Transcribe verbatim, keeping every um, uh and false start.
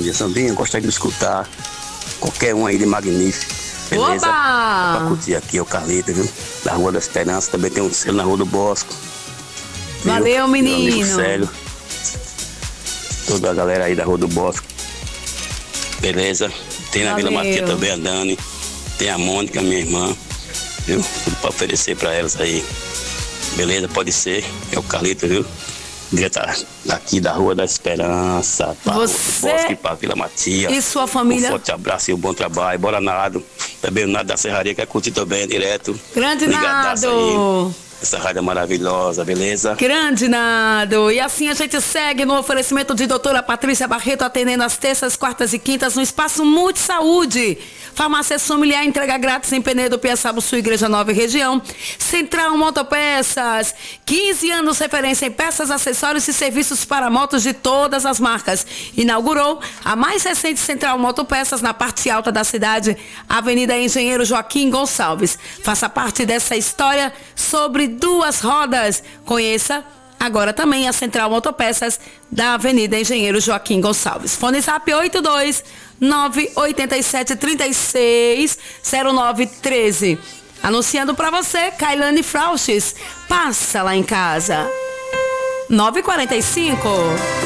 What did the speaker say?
dia, Sandrinha, gostaria de escutar qualquer um aí de Magnífico. Beleza? Oba! Pra curtir aqui, é o Carlito, viu? Da Rua da Esperança, também tem um selo na Rua do Bosco. Viu? Valeu, menino. Meu amigo Célio. Toda a galera aí da Rua do Bosco. Beleza? Tem na Valeu. Vila Matia também a Dani. Tem a Mônica, minha irmã. Viu? Tudo pra oferecer pra elas aí. Beleza? Pode ser. É o Carlito, viu? Direto daqui da Rua da Esperança, pra Rua do Você Bosque, pra Vila Matia. e sua família? Um forte abraço e um bom trabalho. Bora Nado. Também o Nado da Serraria quer curtir também, direto. Grande Ligadaço Nado! aí. Essa rádio é maravilhosa, beleza? Grande Nado! E assim a gente segue no oferecimento de doutora Patrícia Barreto, atendendo às terças, quartas e quintas no Espaço Multisaúde. Farmácia Familiar, entrega grátis em Penedo, Piaçaba, Sul, Igreja Nova e região. Central Motopeças, quinze anos referência em peças, acessórios e serviços para motos de todas as marcas. Inaugurou a mais recente Central Motopeças na parte alta da cidade, Avenida Engenheiro Joaquim Gonçalves. Faça parte dessa história sobre duas rodas. Conheça agora também a Central Motopeças da Avenida Engenheiro Joaquim Gonçalves. Fone Zap oito dois nove oito sete três seis zero nove um três. Anunciando para você, Kailane Frauches. Passa lá em casa. nove e quarenta e cinco.